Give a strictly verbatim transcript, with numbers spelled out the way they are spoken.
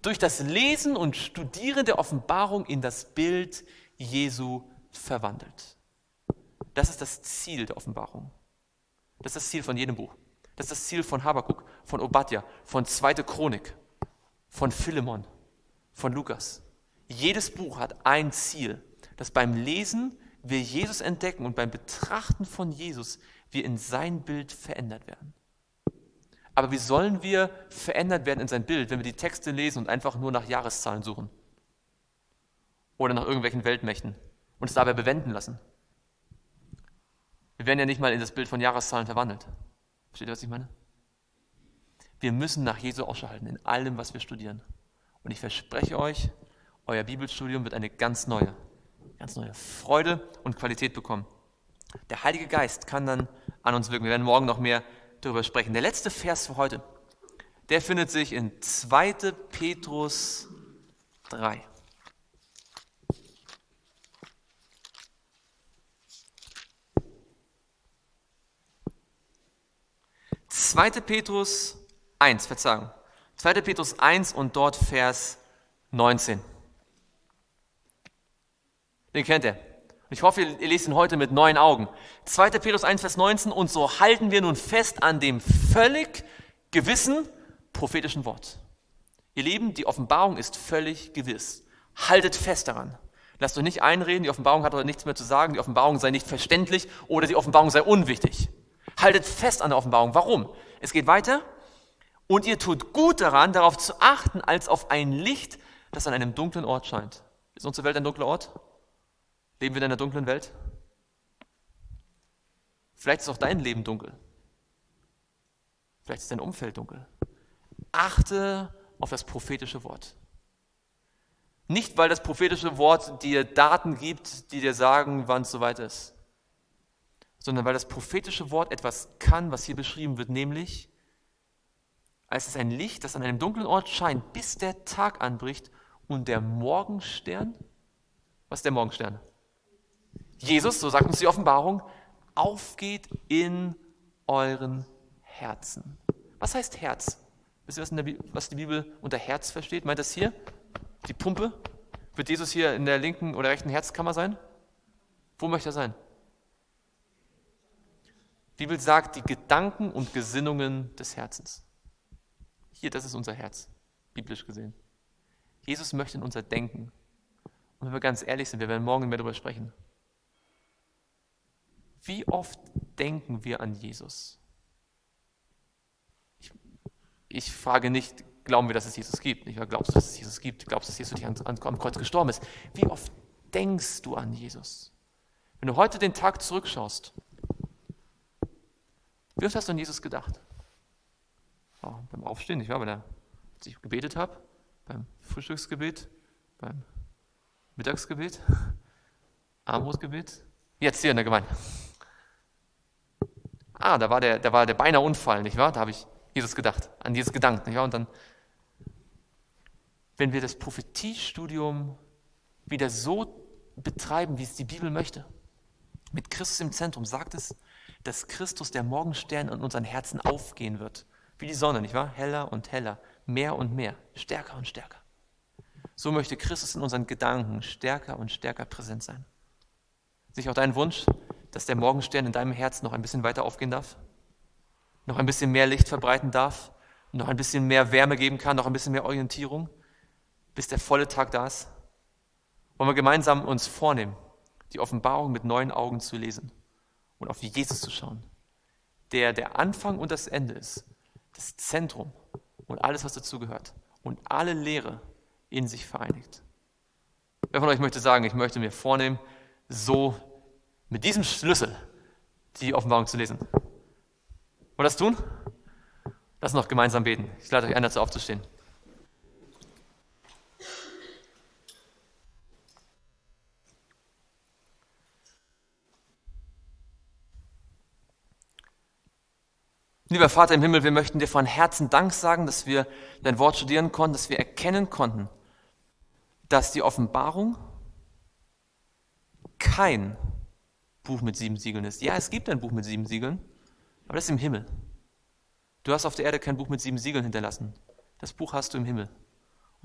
durch das Lesen und Studieren der Offenbarung in das Bild Jesu verwandelt. Das ist das Ziel der Offenbarung. Das ist das Ziel von jedem Buch. Das ist das Ziel von Habakuk, von Obadja, von zweite Chronik, von Philemon, von Lukas. Jedes Buch hat ein Ziel, dass beim Lesen wir Jesus entdecken und beim Betrachten von Jesus wir in sein Bild verändert werden. Aber wie sollen wir verändert werden in sein Bild, wenn wir die Texte lesen und einfach nur nach Jahreszahlen suchen? Oder nach irgendwelchen Weltmächten und es dabei bewenden lassen? Wir werden ja nicht mal in das Bild von Jahreszahlen verwandelt. Versteht ihr, was ich meine? Wir müssen nach Jesu Ausschau halten in allem, was wir studieren. Und ich verspreche euch, euer Bibelstudium wird eine ganz neue, ganz neue Freude und Qualität bekommen. Der Heilige Geist kann dann an uns wirken. Wir werden morgen noch mehr darüber sprechen. Der letzte Vers für heute, der findet sich in zweite Petrus drei. zweite Petrus eins, Verzeihung. zweite Petrus eins und dort Vers neunzehn. Den kennt ihr. Ich hoffe, ihr lest ihn heute mit neuen Augen. zweite Petrus eins, Vers neunzehn. Und so halten wir nun fest an dem völlig gewissen prophetischen Wort. Ihr Lieben, die Offenbarung ist völlig gewiss. Haltet fest daran. Lasst euch nicht einreden, die Offenbarung hat heute nichts mehr zu sagen, die Offenbarung sei nicht verständlich oder die Offenbarung sei unwichtig. Haltet fest an der Offenbarung. Warum? Es geht weiter. Und ihr tut gut daran, darauf zu achten, als auf ein Licht, das an einem dunklen Ort scheint. Ist unsere Welt ein dunkler Ort? Leben wir in einer dunklen Welt? Vielleicht ist auch dein Leben dunkel. Vielleicht ist dein Umfeld dunkel. Achte auf das prophetische Wort. Nicht, weil das prophetische Wort dir Daten gibt, die dir sagen, wann es soweit ist, sondern weil das prophetische Wort etwas kann, was hier beschrieben wird, nämlich, als es ein Licht, das an einem dunklen Ort scheint, bis der Tag anbricht und der Morgenstern, was ist der Morgenstern? Jesus, so sagt uns die Offenbarung, aufgeht in euren Herzen. Was heißt Herz? Wisst ihr, was, in der Bibel, was die Bibel unter Herz versteht? Meint das hier? Die Pumpe? Wird Jesus hier in der linken oder rechten Herzkammer sein? Wo möchte er sein? Die Bibel sagt, die Gedanken und Gesinnungen des Herzens. Hier, das ist unser Herz, biblisch gesehen. Jesus möchte in unser Denken. Und wenn wir ganz ehrlich sind, wir werden morgen mehr darüber sprechen. Wie oft denken wir an Jesus? Ich, ich frage nicht, glauben wir, dass es Jesus gibt? Ich glaubst du, dass es Jesus gibt? Glaubst du, dass Jesus für dich an, am Kreuz gestorben ist? Wie oft denkst du an Jesus? Wenn du heute den Tag zurückschaust, wie oft hast du an Jesus gedacht? Ja, beim Aufstehen, nicht wahr? Wenn ich gebetet habe, beim Frühstücksgebet, beim Mittagsgebet, Abendbrotgebet, jetzt hier in der Gemeinde. Ah, da war der, da war der beinahe Unfall, nicht wahr? Da habe ich Jesus gedacht, an Jesus gedankt, nicht wahr? Und dann, wenn wir das Prophetiestudium wieder so betreiben, wie es die Bibel möchte, mit Christus im Zentrum, sagt es, dass Christus, der Morgenstern, in unseren Herzen aufgehen wird. Wie die Sonne, nicht wahr? Heller und heller, mehr und mehr, stärker und stärker. So möchte Christus in unseren Gedanken stärker und stärker präsent sein. Sicher auch dein Wunsch, dass der Morgenstern in deinem Herzen noch ein bisschen weiter aufgehen darf, noch ein bisschen mehr Licht verbreiten darf, noch ein bisschen mehr Wärme geben kann, noch ein bisschen mehr Orientierung, bis der volle Tag da ist. Wollen wir gemeinsam uns vornehmen, die Offenbarung mit neuen Augen zu lesen und auf Jesus zu schauen, der der Anfang und das Ende ist, das Zentrum und alles, was dazugehört und alle Lehre in sich vereinigt. Wer von euch möchte sagen, ich möchte mir vornehmen, so mit diesem Schlüssel die Offenbarung zu lesen? Wollen wir das tun? Lass uns noch gemeinsam beten. Ich lade euch ein, dazu aufzustehen. Lieber Vater im Himmel, wir möchten dir von Herzen Dank sagen, dass wir dein Wort studieren konnten, dass wir erkennen konnten, dass die Offenbarung kein Buch mit sieben Siegeln ist. Ja, es gibt ein Buch mit sieben Siegeln, aber das ist im Himmel. Du hast auf der Erde kein Buch mit sieben Siegeln hinterlassen. Das Buch hast du im Himmel.